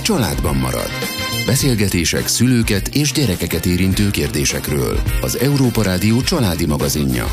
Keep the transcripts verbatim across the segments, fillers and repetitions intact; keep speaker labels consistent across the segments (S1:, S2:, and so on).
S1: családban marad. Beszélgetések szülőket és gyerekeket érintő kérdésekről. Az Európa Rádió családi magazinja.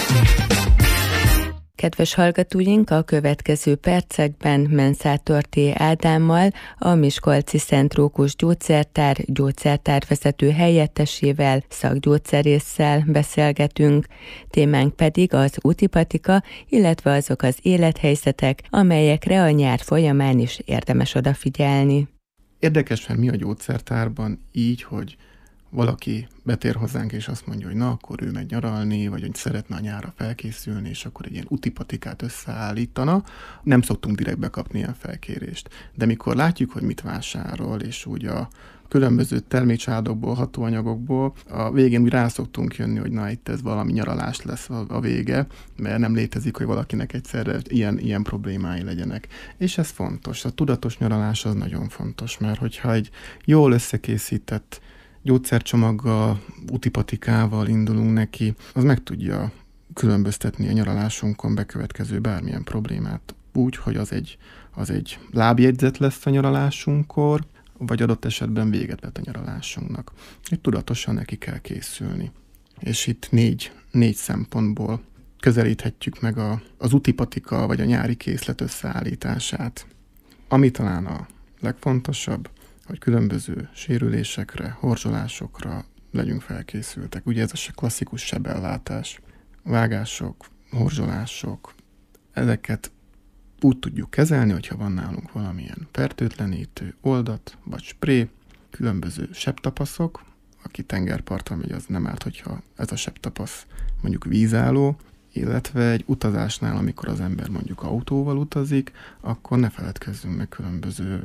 S2: Kedves hallgatóink, a következő percekben Menszátor T. Ádámmal, a Miskolci Szent Rókus Gyógyszertár gyógyszertárvezető helyettesével, szakgyógyszerésszel beszélgetünk. Témánk pedig az útipatika, illetve azok az élethelyzetek, amelyekre a nyár folyamán is érdemes odafigyelni.
S3: Érdekes, mert mi a gyógyszertárban így, hogy valaki betér hozzánk, és azt mondja, hogy na, akkor ő megy nyaralni, vagy hogy szeretne a nyárra felkészülni, és akkor egy ilyen útipatikát összeállítana. Nem szoktunk direkt bekapni ilyen felkérést. De mikor látjuk, hogy mit vásárol, és úgy a különböző termékcsádokból, hatóanyagokból, a végén úgy rá szoktunk jönni, hogy na, itt ez valami nyaralás lesz a vége, mert nem létezik, hogy valakinek egyszerre ilyen, ilyen problémái legyenek. És ez fontos. A tudatos nyaralás az nagyon fontos, mert hogyha egy jól összekészített gyógyszercsomaggal, útipatikával indulunk neki, az meg tudja különböztetni a nyaralásunkon bekövetkező bármilyen problémát úgy, hogy az egy, az egy lábjegyzet lesz a nyaralásunkkor, vagy adott esetben véget vet a nyaralásunknak. Itt tudatosan neki kell készülni. És itt négy, négy szempontból közelíthetjük meg a, az útipatika vagy a nyári készlet összeállítását. Ami talán a legfontosabb, hogy különböző sérülésekre, horzsolásokra legyünk felkészültek. Ugye ez a klasszikus sebellátás, vágások, horzsolások, ezeket úgy tudjuk kezelni, hogyha van nálunk valamilyen fertőtlenítő oldat, vagy spré, különböző sebtapaszok, aki tengerparton megy, az nem árt, hogyha ez a sebtapasz mondjuk vízálló, illetve egy utazásnál, amikor az ember mondjuk autóval utazik, akkor ne feledkezzünk meg különböző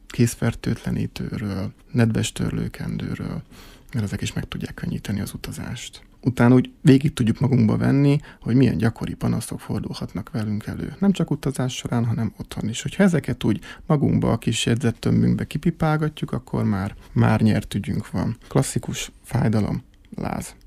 S3: kézfertőtlenítőről, nedves törlőkendőről, mert ezek is meg tudják könnyíteni az utazást. Utána úgy végig tudjuk magunkba venni, hogy milyen gyakori panaszok fordulhatnak velünk elő. Nem csak utazás során, hanem otthon is. Hogyha ezeket úgy magunkba a kis jegyzettömbünkbe kipipálgatjuk, akkor már, már nyert ügyünk van. Klasszikus fájdalom, láz.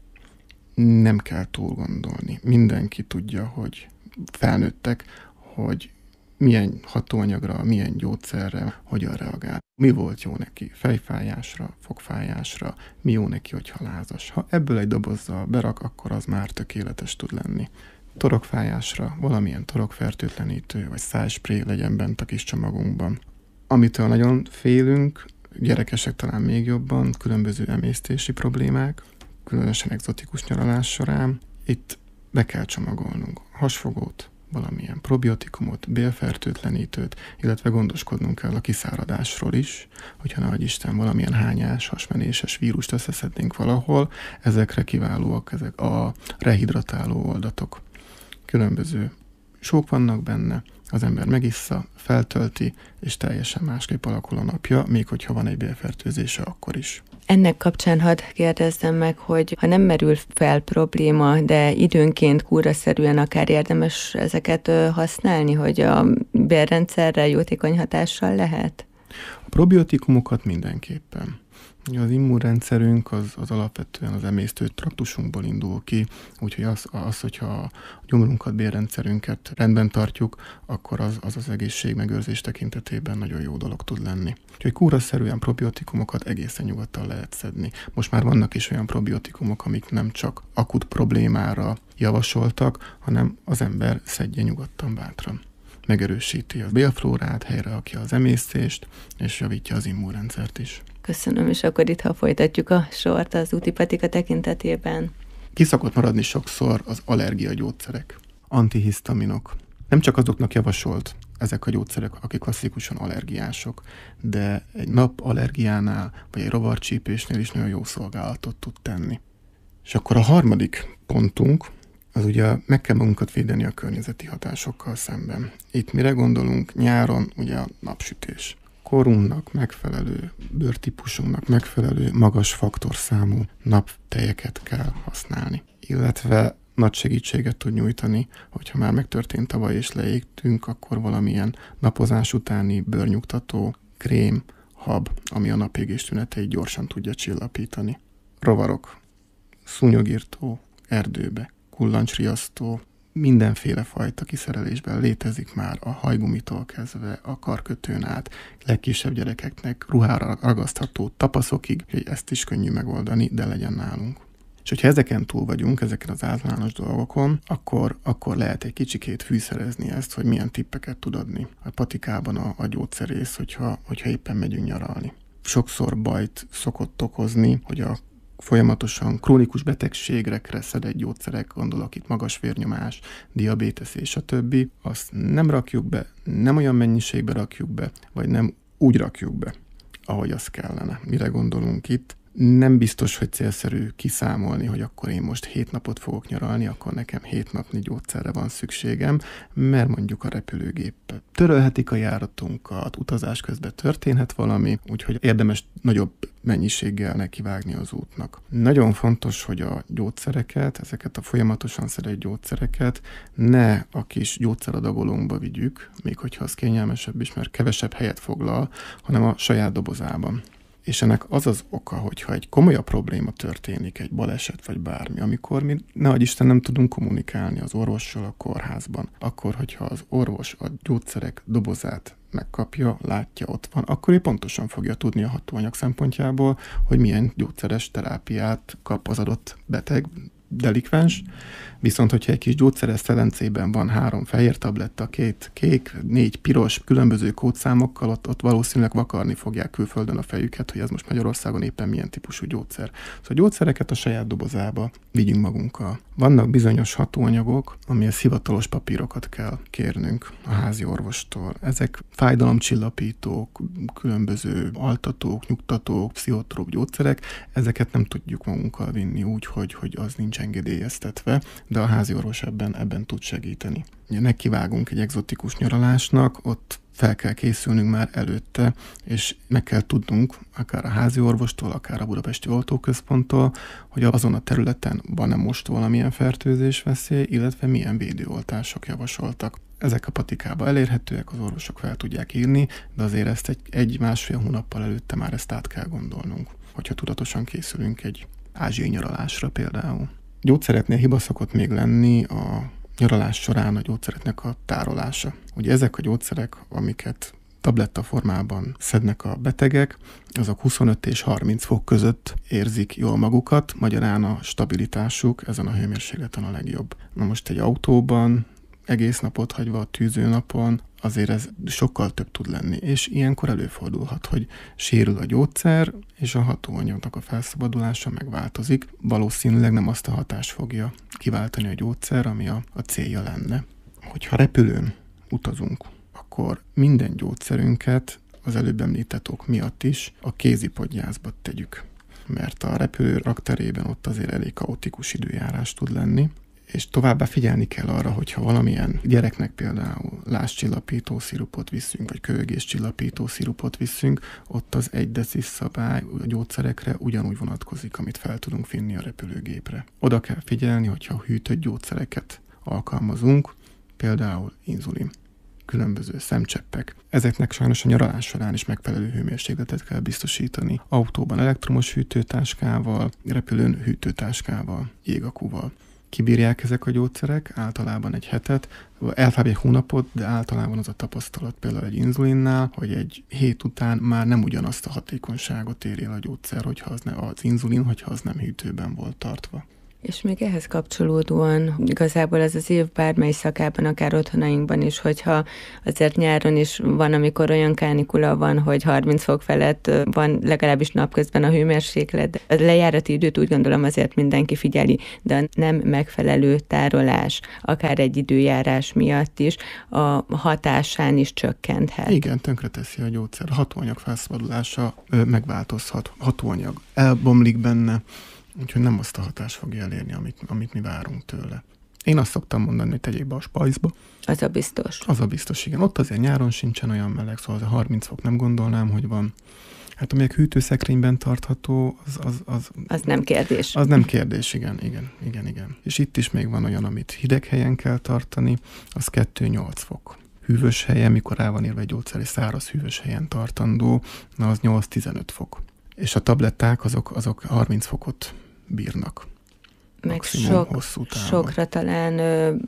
S3: Nem kell túl gondolni. Mindenki tudja, hogy felnőttek, hogy milyen hatóanyagra, milyen gyógyszerre, hogyan reagál. Mi volt jó neki? Fejfájásra, fogfájásra, mi jó neki, hogyha lázas. Ha ebből egy dobozzal berak, akkor az már tökéletes tud lenni. Torokfájásra valamilyen torokfertőtlenítő, vagy szájspré legyen bent a kis csomagunkban. Amitől nagyon félünk, gyerekesek talán még jobban, különböző emésztési problémák, különösen egzotikus nyaralás során. Itt be kell csomagolnunk hasfogót, valamilyen probiotikumot, bélfertőtlenítőt, illetve gondoskodnunk kell a kiszáradásról is, hogyha nehogy Isten valamilyen hányás, hasmenéses vírust összeszednénk valahol, ezekre kiválóak ezek a rehidratáló oldatok. Különböző sók vannak benne, az ember megissza, feltölti, és teljesen másképp alakul a napja, még hogyha van egy bélfertőzése, akkor is.
S2: Ennek kapcsán hadd kérdezzem meg, hogy ha nem merül fel probléma, de időnként kúraszerűen akár érdemes ezeket használni, hogy a bélrendszerre jótékony hatással lehet?
S3: A probiotikumokat mindenképpen. Az immunrendszerünk az, az alapvetően az emésztő traktusunkból indul ki, úgyhogy az, az hogyha a gyomrunkat, bélrendszerünket rendben tartjuk, akkor az az, az egészségmegőrzés tekintetében nagyon jó dolog tud lenni. Úgyhogy kúraszerűen probiotikumokat egészen nyugodtan lehet szedni. Most már vannak is olyan probiotikumok, amik nem csak akut problémára javasoltak, hanem az ember szedje nyugodtan, bátran. Megerősíti a bélflórát, helyrerakja az emésztést, és javítja az immunrendszert is.
S2: Köszönöm, és akkor itt, ha folytatjuk a sort az útipatika tekintetében.
S3: Ki szokott maradni sokszor az allergiagyógyszerek, antihisztaminok. Nem csak azoknak javasolt ezek a gyógyszerek, akik klasszikusan allergiások, de egy napallergiánál, vagy egy rovarcsípésnél is nagyon jó szolgálatot tud tenni. És akkor a harmadik pontunk, az ugye meg kell magunkat védeni a környezeti hatásokkal szemben. Itt mire gondolunk? Nyáron ugye a napsütés. Korunknak megfelelő, bőrtípusunknak megfelelő magas faktorszámú naptejeket kell használni. Illetve nagy segítséget tud nyújtani, hogyha már megtörtént tavaly és leégtünk, akkor valamilyen napozás utáni bőrnyugtató, krém, hab, ami a napégés tüneteit gyorsan tudja csillapítani. Rovarok, szúnyogirtó, erdőbe, kullancsriasztó, mindenféle fajta kiszerelésben létezik már, a hajgumitól kezdve a karkötőn át, legkisebb gyerekeknek ruhára ragasztható tapaszokig, hogy ezt is könnyű megoldani, de legyen nálunk. És hogyha ezeken túl vagyunk, ezeken az általános dolgokon, akkor, akkor lehet egy kicsikét fűszerezni ezt, hogy milyen tippeket tud adni a patikában a, a gyógyszerész, hogyha, hogyha éppen megyünk nyaralni. Sokszor bajt szokott okozni, hogy a folyamatosan krónikus betegségekre szedett gyógyszerek, gondolok itt magas vérnyomás, diabétesz és a többi, azt nem rakjuk be, nem olyan mennyiségbe rakjuk be, vagy nem úgy rakjuk be, ahogy az kellene. Mire gondolunk itt? Nem biztos, hogy célszerű kiszámolni, hogy akkor én most hét napot fogok nyaralni, akkor nekem hét napnyi gyógyszerre van szükségem, mert mondjuk a repülőgép törölhetik a járatunkat, utazás közben történhet valami, úgyhogy érdemes nagyobb mennyiséggel nekivágni az útnak. Nagyon fontos, hogy a gyógyszereket, ezeket a folyamatosan szedett gyógyszereket ne a kis gyógyszeradagolónkba vigyük, még hogyha az kényelmesebb is, mert kevesebb helyet foglal, hanem a saját dobozában. És ennek az az oka, hogyha egy komolyabb probléma történik, egy baleset vagy bármi, amikor mi, nehogy Isten, nem tudunk kommunikálni az orvossal a kórházban, akkor, hogyha az orvos a gyógyszerek dobozát megkapja, látja, ott van, akkor ő pontosan fogja tudni a hatóanyag szempontjából, hogy milyen gyógyszeres terápiát kap az adott beteg, delikvens, viszont hogyha egy kis gyógyszeres szelencében van három fehér tabletta, két kék, négy piros, különböző kódszámokkal, ott, ott valószínűleg vakarni fogják külföldön a fejüket, hogy ez most Magyarországon éppen milyen típusú gyógyszer. Szóval a gyógyszereket a saját dobozába vigyünk magunkkal. Vannak bizonyos hatóanyagok, amihez hivatalos papírokat kell kérnünk a házi orvostól. Ezek fájdalomcsillapítók, különböző altatók, nyugtatók, pszichotróp gyógyszerek, ezeket nem tudjuk magunkkal vinni úgy, hogy, hogy az nincs engedélyeztetve, de a házi orvos ebben, ebben tud segíteni. Ugye nekivágunk egy egzotikus nyaralásnak, ott fel kell készülnünk már előtte, és meg kell tudnunk, akár a házi orvostól, akár a Budapesti Oltóközponttól, hogy azon a területen van-e most valamilyen fertőzésveszély, illetve milyen védőoltások javasoltak. Ezek a patikába elérhetőek, az orvosok fel tudják írni, de azért ezt egy, egy-másfél hónappal előtte már ezt át kell gondolnunk, hogyha tudatosan készülünk egy ázsiai nyaralásra például. Gyógyszereknél hiba szokott még lenni a nyaralás során a gyógyszereknek a tárolása. Ugye ezek a gyógyszerek, amiket tabletta formában szednek a betegek, azok huszonöt és harminc fok között érzik jól magukat, magyarán a stabilitásuk ezen a hőmérsékleten a legjobb. Na most egy autóban egész napot hagyva a tűzőnapon, azért ez sokkal több tud lenni, és ilyenkor előfordulhat, hogy sérül a gyógyszer, és a hatóanyagnak a felszabadulása megváltozik. Valószínűleg nem azt a hatást fogja kiváltani a gyógyszer, ami a, a célja lenne. Hogyha repülőn utazunk, akkor minden gyógyszerünket az előbb említett ok miatt is a kézipodgyászba tegyük, mert a repülő rakterében ott azért elég kaotikus időjárás tud lenni, és továbbá figyelni kell arra, hogyha valamilyen gyereknek például lázcsillapító szirupot viszünk, vagy köhögéscsillapító szirupot viszünk, ott az egy decis szabály a gyógyszerekre ugyanúgy vonatkozik, amit fel tudunk vinni a repülőgépre. Oda kell figyelni, hogyha hűtött gyógyszereket alkalmazunk, például inzulin, különböző szemcseppek. Ezeknek sajnos a nyaralás során is megfelelő hőmérsékletet kell biztosítani. Autóban elektromos hűtőtáskával, repülőn hűtőtáskával, jégakúval. Kibírják ezek a gyógyszerek, általában egy hetet, elfább egy hónapot, de általában az a tapasztalat például egy inzulinnál, hogy egy hét után már nem ugyanazt a hatékonyságot ér el a gyógyszer, hogyha az, ne, az inzulin, hogyha az nem hűtőben volt tartva.
S2: És még ehhez kapcsolódóan igazából ez az év bármely szakában, akár otthonainkban is, hogyha azért nyáron is van, amikor olyan kánikula van, hogy harminc fok felett van legalábbis napközben a hőmérséklet. A lejárati időt úgy gondolom azért mindenki figyeli, de a nem megfelelő tárolás, akár egy időjárás miatt is a hatásán is csökkenthet.
S3: Igen, tönkreteszi a gyógyszer. A hatóanyag felszabadulása megváltozhat. Hatóanyag elbomlik benne, úgyhogy nem azt a hatást fogja elérni, amit, amit mi várunk tőle. Én azt szoktam mondani, hogy tegyék be a spajzba.
S2: Az a biztos.
S3: Az a biztos, igen. Ott azért nyáron sincsen olyan meleg, szóval az a harminc fok nem gondolnám, hogy van. Hát amelyek hűtőszekrényben tartható, az... Az, az,
S2: az nem kérdés.
S3: Az nem kérdés, igen, igen, igen, igen. És itt is még van olyan, amit hideg helyen kell tartani, az kettő-nyolc fok. Hűvös helyen, mikor rá van írva egy gyógyszer, és száraz hűvös helyen tartandó, na az nyolc-tizenöt fok. És a tabletták azok, azok harminc fokot bírnak.
S2: Meg sok, sokra talán ö,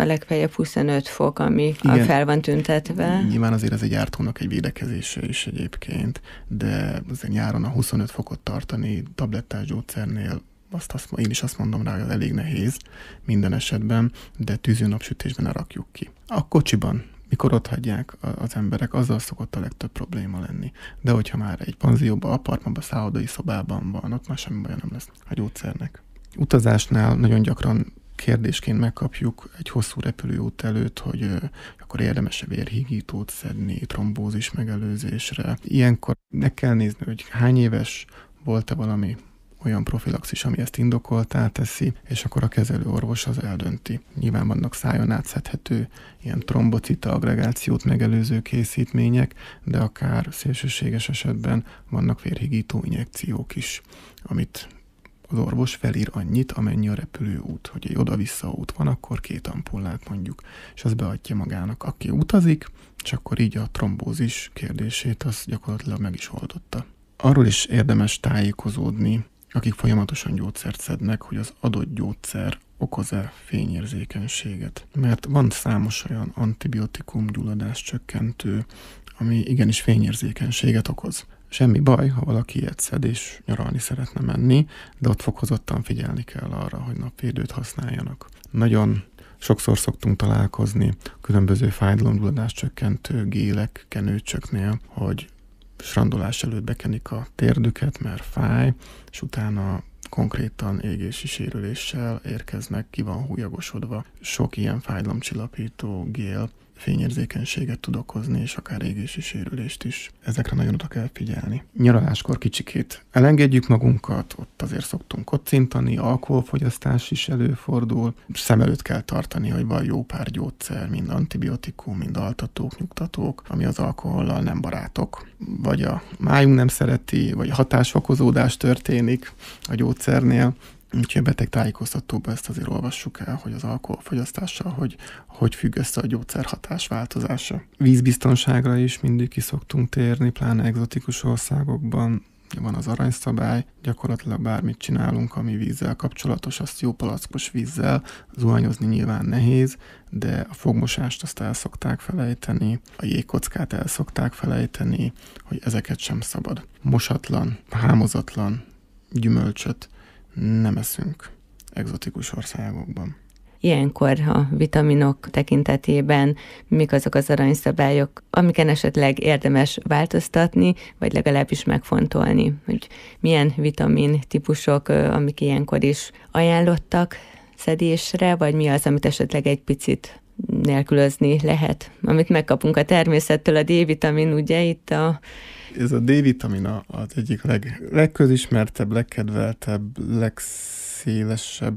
S2: a legfeljebb huszonöt fok, ami
S3: Igen,
S2: fel van tüntetve.
S3: Nyilván azért ez egy gyártónak egy védekezése is egyébként, de azért nyáron a huszonöt fokot tartani tablettás gyógyszernél, azt, azt, én is azt mondom rá, hogy elég nehéz minden esetben, de tűző napsütésben ne rakjuk ki. A kocsiban, mikor ott hagyják az emberek, azzal szokott a legtöbb probléma lenni. De hogyha már egy panzióban, apartmanban, szállodai szobában van, ott már semmi baj nem lesz a gyógyszernek. Utazásnál nagyon gyakran kérdésként megkapjuk egy hosszú repülőút előtt, hogy ö, akkor érdemes-e vérhígítót szedni, trombózis megelőzésre. Ilyenkor meg kell nézni, hogy hány éves, volt-e valami olyan profilaxis, ami ezt indokoltá teszi, és akkor a kezelő orvos az eldönti. Nyilván vannak szájon átszedhető ilyen trombocita agregációt megelőző készítmények, de akár szélsőséges esetben vannak vérhígító injekciók is, amit az orvos felír annyit, amennyi a repülőút, hogy egy oda-vissza út van, akkor két ampullát mondjuk, és az beadja magának. Aki utazik, és akkor így a trombózis kérdését az gyakorlatilag meg is oldotta. Arról is érdemes tájékozódni, akik folyamatosan gyógyszert szednek, hogy az adott gyógyszer okoz-e fényérzékenységet. Mert van számos olyan antibiotikum gyulladás csökkentő, ami igenis fényérzékenységet okoz. Semmi baj, ha valaki ilyet szed és nyaralni szeretne menni, de ott fokozottan figyelni kell arra, hogy napvédőt használjanak. Nagyon sokszor szoktunk találkozni különböző fájdalomgyulladás csökkentő gélek, kenőcsöknél, hogy strandolás előtt bekenik a térdüket, mert fáj, és utána konkrétan égési sérüléssel érkeznek, ki van húlyagosodva. Sok ilyen fájdalomcsillapító gél fényérzékenységet tud okozni, és akár égési sérülést is. Ezekre nagyon oda kell figyelni. Nyaraláskor kicsikét elengedjük magunkat, ott azért szoktunk kocintani, alkoholfogyasztás is előfordul. Szem előtt kell tartani, hogy van jó pár gyógyszer, mind antibiotikum, mind altatók, nyugtatók, ami az alkohollal nem barátok. Vagy a májunk nem szereti, vagy hatásfokozódás történik a gyógyszernél. Úgyhogy a beteg tájékoztatóban ezt azért olvassuk el, hogy az alkoholfogyasztással, hogy, hogy függ össze a gyógyszerhatás változása. Vízbiztonságra is mindig ki szoktunk térni, pláne egzotikus országokban. Van az aranyszabály, gyakorlatilag bármit csinálunk, ami vízzel kapcsolatos, azt jó palackos vízzel, zuhanyozni nyilván nehéz, de a fogmosást azt el szokták felejteni, a jégkockát el szokták felejteni, hogy ezeket sem szabad. Mosatlan, hámozatlan gyümölcsöt nem eszünk egzotikus országokban.
S2: Ilyenkor a vitaminok tekintetében mik azok az aranyszabályok, amiken esetleg érdemes változtatni, vagy legalábbis megfontolni, hogy milyen vitamin típusok, amik ilyenkor is ajánlottak szedésre, vagy mi az, amit esetleg egy picit nélkülözni lehet, amit megkapunk a természettől, a D-vitamin, ugye itt a...
S3: Ez a D-vitamin az egyik leg, legközismertebb, legkedveltebb, legszélesebb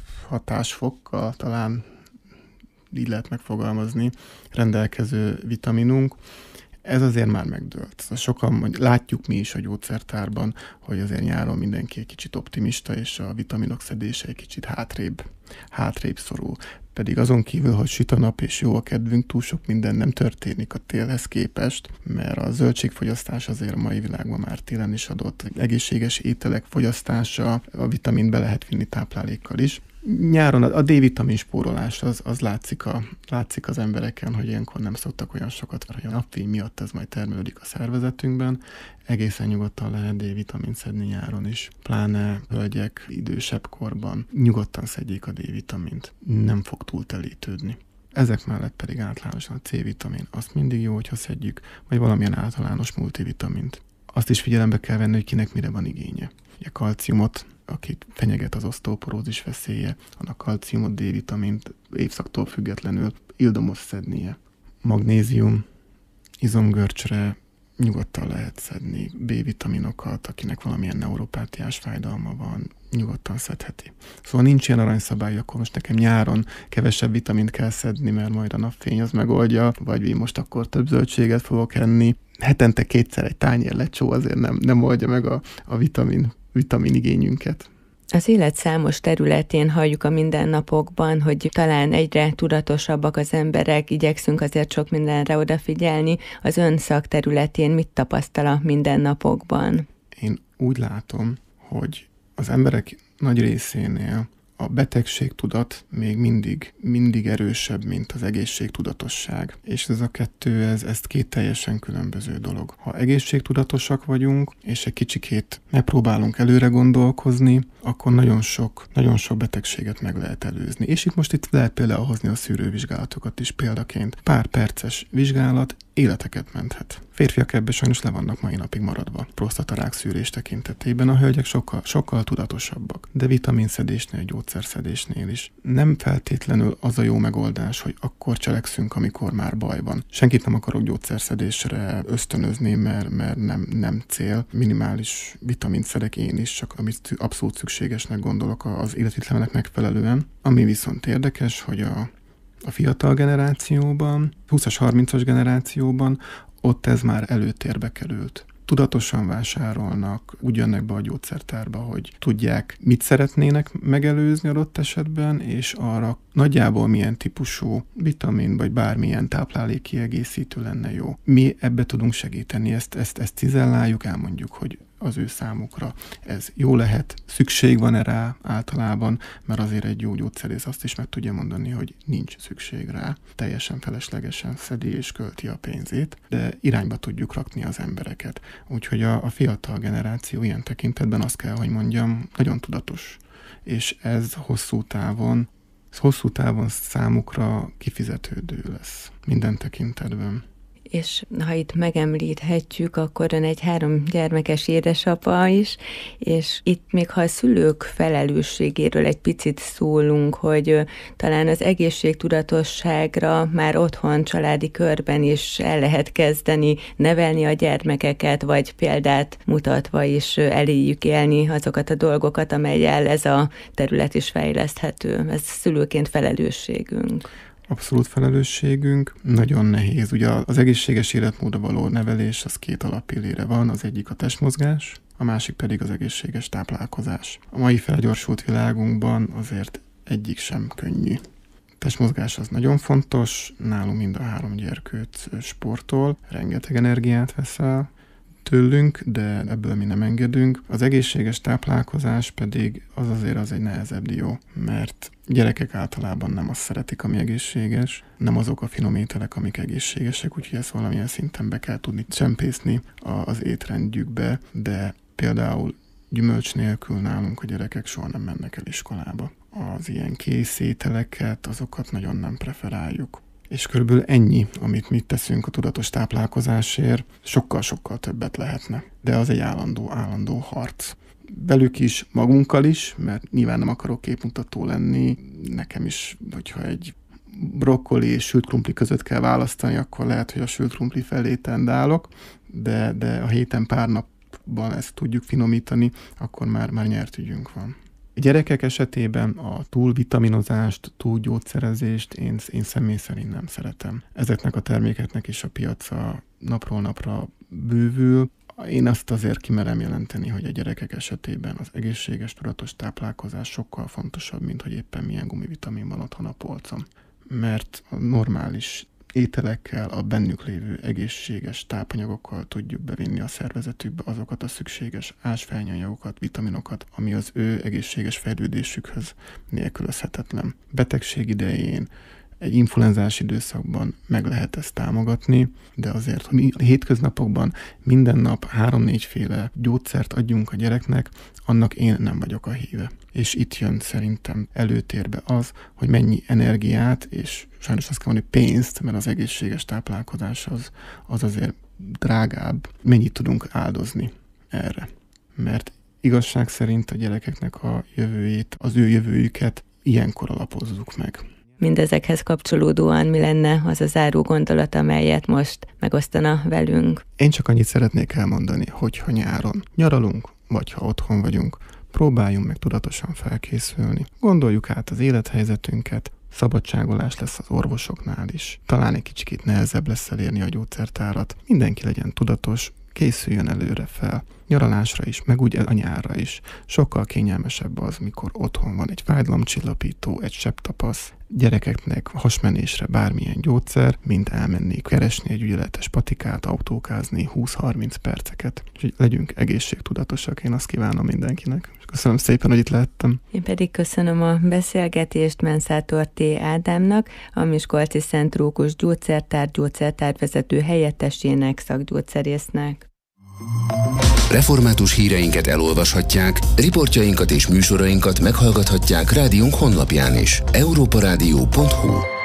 S3: hatásfokkal, talán így lehet megfogalmazni, rendelkező vitaminunk. Ez azért már megdőlt. Sokan látjuk mi is a gyógyszertárban, hogy azért nyáron mindenki egy kicsit optimista, és a vitaminok szedése egy kicsit hátrébb, hátrébb szorul. Pedig azon kívül, hogy süt a nap és jó a kedvünk, túl sok minden nem történik a télhez képest, mert a zöldségfogyasztás azért a mai világban már télen is adott. Egészséges ételek fogyasztása, a vitamint be lehet vinni táplálékkal is. Nyáron a D-vitamin spórolás az, az látszik, a, látszik az embereken, hogy ilyenkor nem szoktak olyan sokat, hogy a napfény miatt ez majd termelődik a szervezetünkben. Egészen nyugodtan lehet D-vitamint szedni nyáron is. Pláne hölgyek idősebb korban nyugodtan szedjék a D-vitamint. Nem fog túl telítődni. Ezek mellett pedig általánosan a C-vitamin. Azt mindig jó, hogyha szedjük, vagy valamilyen általános multivitamint. Azt is figyelembe kell venni, hogy kinek mire van igénye. A kalciumot, akit fenyeget az oszteoporózis veszélye, annak kalciumot, D-vitamint évszaktól függetlenül ildomos szednie. Magnézium, izomgörcsre nyugodtan lehet szedni, B-vitaminokat, akinek valamilyen neuropátiás fájdalma van, nyugodtan szedheti. Szóval nincs ilyen aranyszabály, akkor most nekem nyáron kevesebb vitamint kell szedni, mert majd a napfény az megoldja, vagy én most akkor több zöldséget fogok enni. Hetente kétszer egy tányér lecsó azért nem, nem oldja meg a, a vitamin, vitamin igényünket.
S2: Az élet számos területén halljuk a mindennapokban, hogy talán egyre tudatosabbak az emberek, igyekszünk azért sok mindenre odafigyelni. Az ön szakterületén mit tapasztal a mindennapokban?
S3: Én úgy látom, hogy az emberek nagy részénél a betegségtudat még mindig, mindig erősebb, mint az egészségtudatosság. És ez a kettő, ez, ez két teljesen különböző dolog. Ha egészségtudatosak vagyunk, és egy kicsikét megpróbálunk előre gondolkozni, akkor nagyon sok, nagyon sok betegséget meg lehet előzni. És itt most itt lehet például hozni a szűrővizsgálatokat is példaként. Pár perces vizsgálat életeket menthet. Férfiak ebben sajnos le vannak mai napig maradva. Prostatarák szűrés tekintetében a hölgyek sokkal, sokkal tudatosabbak. De vitaminszedésnél, gyógyszerszedésnél is nem feltétlenül az a jó megoldás, hogy akkor cselekszünk, amikor már baj van. Senkit nem akarok gyógyszerszedésre ösztönözni, mert, mert nem, nem cél. Minimális vitamint szedek én is, csak amit abszolút szükségesnek gondolok az életvitelemek megfelelően. Ami viszont érdekes, hogy a A fiatal generációban, húszas, harmincas generációban ott ez már előtérbe került. Tudatosan vásárolnak, úgy jönnek be a gyógyszertárba, hogy tudják, mit szeretnének megelőzni adott esetben, és arra nagyjából milyen típusú vitamin, vagy bármilyen táplálékkiegészítő lenne jó. Mi ebbe tudunk segíteni, ezt, ezt, ezt cizelláljuk, elmondjuk, hogy az ő számukra ez jó lehet, szükség van-e rá általában, mert azért egy jó gyógyszerész azt is meg tudja mondani, hogy nincs szükség rá. Teljesen feleslegesen szedi és költi a pénzét, de irányba tudjuk rakni az embereket. Úgyhogy a, a fiatal generáció ilyen tekintetben azt kell, hogy mondjam, nagyon tudatos. És ez hosszú távon, ez hosszú távon számukra kifizetődő lesz minden tekintetben.
S2: És ha itt megemlíthetjük, akkor ön egy három gyermekes édesapa is, és itt még ha a szülők felelősségéről egy picit szólunk, hogy talán az egészségtudatosságra már otthon, családi körben is el lehet kezdeni nevelni a gyermekeket, vagy példát mutatva is eléjük élni azokat a dolgokat, amellyel ez a terület is fejleszthető. Ez szülőként felelősségünk.
S3: Abszolút felelősségünk, nagyon nehéz. Ugye az egészséges életmódra való nevelés, az két alappillére van, az egyik a testmozgás, a másik pedig az egészséges táplálkozás. A mai felgyorsult világunkban azért egyik sem könnyű. A testmozgás az nagyon fontos, nálunk mind a három gyerkőc sportol, rengeteg energiát vesz el tőlünk, de ebből mi nem engedünk. Az egészséges táplálkozás pedig az azért az egy nehezebb dió, mert gyerekek általában nem azt szeretik, ami egészséges, nem azok a finom ételek, amik egészségesek, úgyhogy ezt valamilyen szinten be kell tudni csempészni az étrendjükbe, de például gyümölcs nélkül nálunk a gyerekek soha nem mennek el iskolába. Az ilyen kész ételeket, azokat nagyon nem preferáljuk. És körülbelül ennyi, amit mi teszünk a tudatos táplálkozásért, sokkal-sokkal többet lehetne. De az egy állandó, állandó harc. Velük is, magunkkal is, mert nyilván nem akarok képmutató lenni. Nekem is, hogyha egy brokkoli és sült krumpli között kell választani, akkor lehet, hogy a sült krumpli felé tendálok, de, de a héten pár napban ezt tudjuk finomítani, akkor már, már nyert ügyünk van. A gyerekek esetében a túlvitaminozást, túlgyógyszerezést én, én személy szerint nem szeretem. Ezeknek a termékeknek is a piaca napról napra bővül. Én azt azért kimerem jelenteni, hogy a gyerekek esetében az egészséges, tudatos táplálkozás sokkal fontosabb, mint hogy éppen milyen gumivitamin van otthon a polcon. Mert a normális ételekkel, a bennük lévő egészséges tápanyagokkal tudjuk bevinni a szervezetükbe azokat a szükséges ásványanyagokat, vitaminokat, ami az ő egészséges fejlődésükhöz nélkülözhetetlen. Betegség idején, egy influenzás időszakban meg lehet ezt támogatni, de azért mi a hétköznapokban minden nap három-négyféle gyógyszert adjunk a gyereknek, annak én nem vagyok a híve. És itt jön szerintem előtérbe az, hogy mennyi energiát, és sajnos azt kell mondani pénzt, mert az egészséges táplálkozás az, az azért drágább, mennyit tudunk áldozni erre. Mert igazság szerint a gyerekeknek a jövőjét, az ő jövőjüket ilyenkor alapozzuk meg.
S2: Mindezekhez kapcsolódóan mi lenne az a záró gondolat, amelyet most megosztana velünk?
S3: Én csak annyit szeretnék elmondani, hogy ha nyáron nyaralunk, vagy ha otthon vagyunk, próbáljunk meg tudatosan felkészülni. Gondoljuk át az élethelyzetünket, szabadságolás lesz az orvosoknál is. Talán egy kicsit nehezebb lesz elérni a gyógyszertárat. Mindenki legyen tudatos, készüljön előre fel. Nyaralásra is, meg úgy a nyárra is. Sokkal kényelmesebb az, mikor otthon van egy fájdalomcsillapító, egy sebtapasz, gyerekeknek hasmenésre bármilyen gyógyszer, mint elmenni keresni egy ügyeletes patikát, autókázni húsz-harminc perceket. Úgyhogy legyünk egészségtudatosak, én azt kívánom mindenkinek. Köszönöm szépen, hogy itt lehettem.
S2: Én pedig köszönöm a beszélgetést Menszátor T. Ádámnak, a Miskolci Szent Rókus Gyógyszertár gyógyszertárvezető helyettesének, szakgyógyszerésznek.
S1: Református híreinket elolvashatják, riportjainkat és műsorainkat meghallgathatják rádiónk honlapján is. európa rádió pont hu